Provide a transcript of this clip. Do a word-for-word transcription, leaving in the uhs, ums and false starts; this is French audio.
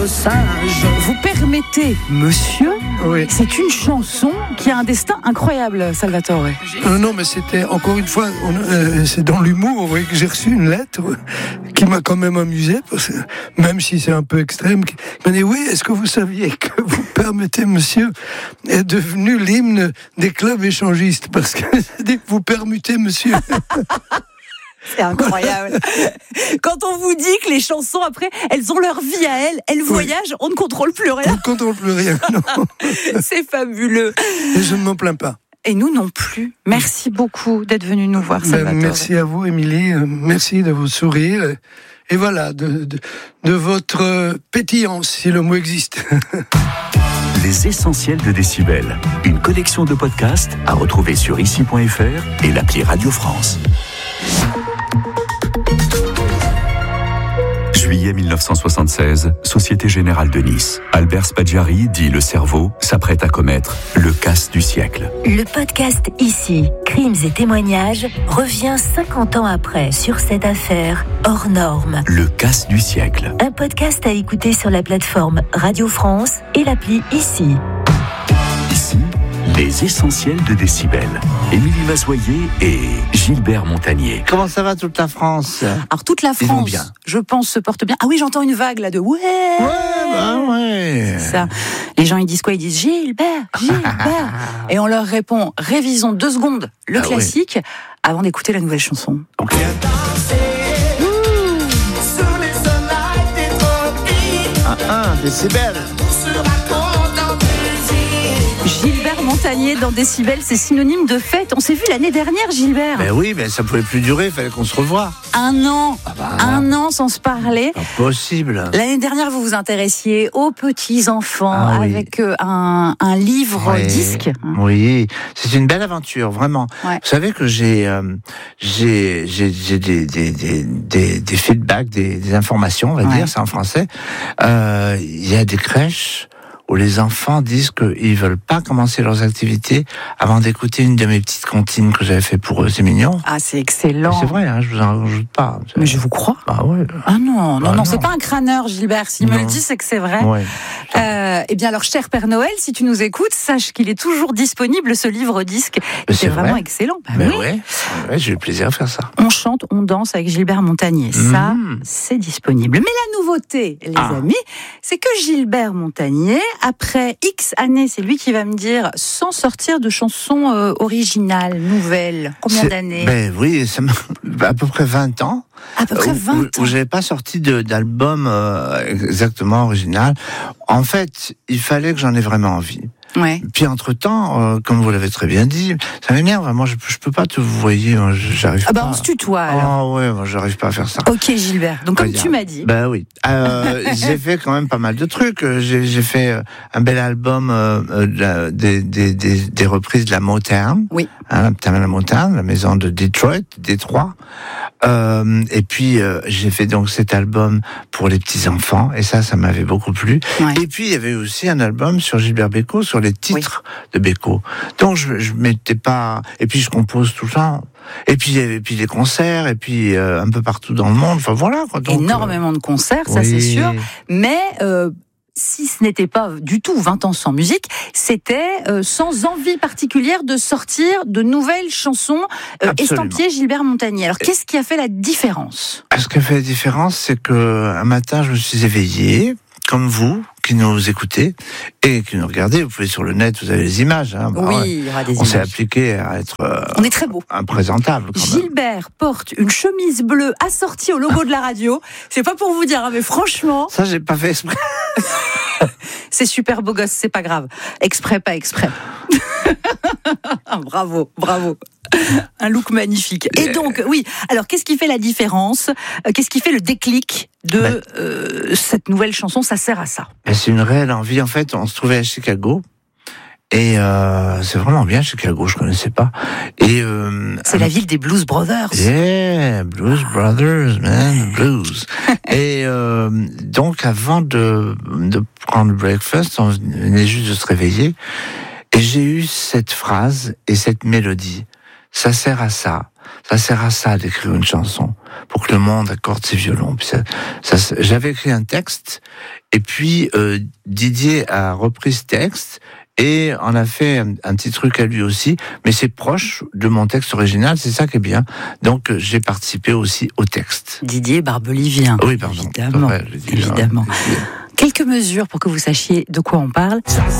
sage. Vous permettez, monsieur, Oui. c'est une chanson qui a un destin incroyable, Salvatore. Non, non, mais c'était, encore une fois, on, euh, c'est dans l'humour, vous voyez, que j'ai reçu une lettre qui m'a quand même amusé, parce que, même si c'est un peu extrême, qui m'a dit, oui, est-ce que vous saviez que vous permettez, monsieur, est devenu l'hymne des clubs échangistes, parce que vous permettez, monsieur. C'est incroyable. Quand on vous dit que les chansons, après, elles ont leur vie à elles, elles voyagent, on ne contrôle plus On rien. ne contrôle plus rien, non. C'est fabuleux. Et je ne m'en plains pas. Et nous non plus. Merci beaucoup d'être venu nous voir, Ben, Salvatore. merci à vous, Émilie. Merci de vos sourires. Et voilà, de, de, de votre pétillance, si le mot existe. Les essentiels de Décibel. Une collection de podcasts à retrouver sur ici point f r et l'appli Radio France. Juillet mille neuf cent soixante-seize, Société Générale de Nice. Albert Spaggiari, dit le cerveau, s'apprête à commettre le casse du siècle. Le podcast Ici, Crimes et témoignages, revient cinquante ans après sur cette affaire hors norme. Le casse du siècle. Un podcast à écouter sur la plateforme Radio France et l'appli Ici. Ici, les essentiels de Décibel. Émilie Mazoyer et Gilbert Montagnier. Comment ça va toute la France? Alors toute la Ils vont France, bien. je pense, se porte bien. Ah oui, j'entends une vague là de ouais. Ouais, bah ouais. Ça. Les gens ils disent quoi? Ils disent Gilbert, Gilbert. Et on leur répond révisons deux secondes le Ah ouais. classique avant d'écouter la nouvelle chanson. Ok. Un, un, décibel. Gilbert Montagnier dans Décibel, c'est synonyme de fête. On s'est vu l'année dernière, Gilbert. Ben oui, mais ça pouvait plus durer, il fallait qu'on se revoie. Un an, Ah bah, un an sans se parler. pas possible. L'année dernière, vous vous intéressiez aux petits-enfants Ah oui. avec euh, un, un livre Ouais. disque. Oui, c'est une belle aventure, vraiment. Ouais. Vous savez que j'ai euh, j'ai j'ai j'ai des des des des, des feedbacks, des, des informations, on va Ouais. dire, c'est en français. Euh, Il y a des crèches où les enfants disent qu'ils veulent pas commencer leurs activités avant d'écouter une de mes petites comptines que j'avais fait pour eux. C'est mignon. Ah, c'est excellent. Mais c'est vrai, hein, je vous en rajoute pas. Mais je vous crois. Ah ouais. Ah non, non, Bah non, non. c'est pas un crâneur, Gilbert. S'il me Non. le dit, c'est que c'est vrai. Ouais. Euh, eh bien, alors, cher Père Noël, si tu nous écoutes, sache qu'il est toujours disponible, ce livre disque. Mais C'est c'est vraiment vrai. excellent. Bah Mais oui. ouais, ouais, j'ai eu plaisir à faire ça. On chante, on danse avec Gilbert Montagnier. Ça, Mmh. c'est disponible. Mais la nouveauté, les Ah. amis, c'est que Gilbert Montagnier, après X années, c'est lui qui va me dire, sans sortir de chansons euh, originales, nouvelles, combien C'est- d'années? Ben oui, ça m'a à peu près vingt ans. À peu près où- vingt où, ans. où j'avais pas sorti de- d'album euh, exactement original. En fait, il fallait que j'en ai vraiment envie. Ouais. Puis entre-temps, euh, comme vous l'avez très bien dit, ça m'énerve. Moi, je, je peux pas te vous voyez, moi, j'arrive Ah bah, pas. on se tutoie, alors. Ah ouais, moi, j'arrive pas à faire ça. Ok, Gilbert. Donc, comme Regarde. tu m'as dit. Ben oui. Euh, j'ai fait quand même pas mal de trucs. J'ai, j'ai fait euh, un bel album euh, euh, de la- des, des, des, des reprises de la Motown. Oui. Hein, la Motown, la maison de Detroit, Détroit. Euh, et puis euh, j'ai fait donc cet album pour les petits enfants et ça, ça m'avait beaucoup plu. Ouais. Et puis il y avait aussi un album sur Gilbert Bécaud, sur les titres de Bécaud. Donc je, je m'étais pas. Et puis je compose tout ça. Et puis et puis les concerts et puis euh, un peu partout dans le monde. Enfin voilà quoi. Donc, Énormément de concerts, euh, ça oui. c'est sûr. Mais euh, si ce n'était pas du tout vingt ans sans musique, c'était euh, sans envie particulière de sortir de nouvelles chansons euh, Absolument. estampillées Gilbert Montagnier. Alors qu'est-ce qui a fait la différence? Ce qui a fait la différence, c'est que un matin, je me suis éveillé, comme vous, qui nous écoutez et qui nous regardez. Vous pouvez sur le net, vous avez les images. Hein, bah Oui, ouais. il y aura des On s'est images. appliqué à être euh, On est très beau. imprésentable. Quand même. Gilbert porte une chemise bleue assortie au logo de la radio. C'est pas pour vous dire, hein, mais franchement, Ça, j'ai pas fait exprès. c'est super beau gosse, c'est pas grave. Exprès, pas exprès. Bravo, bravo. Un look magnifique. Et donc, oui, alors qu'est-ce qui fait la différence? Euh, Qu'est-ce qui fait le déclic de Ben. euh, cette nouvelle chanson? Ça sert à ça. Mais c'est une réelle envie. En fait, on se trouvait à Chicago. Et euh, c'est vraiment bien Chicago, je connaissais pas. Et euh, C'est la ville des Blues Brothers. Yeah, Blues Brothers, man, blues. Et euh, donc, avant de, de prendre le breakfast, on venait juste de se réveiller, et j'ai eu cette phrase et cette mélodie. Ça sert à ça. ça sert à ça d'écrire une chanson, pour que le monde accorde ses violons. Puis ça, ça, j'avais écrit un texte, et puis euh, Didier a repris ce texte, et on a fait un, un petit truc à lui aussi, mais c'est proche de mon texte original, c'est ça qui est bien. Donc j'ai participé aussi au texte. Didier Barbelivien. Oui, pardon. Évidemment. Ouais, je dis, évidemment. hein. Quelques mesures pour que vous sachiez de quoi on parle.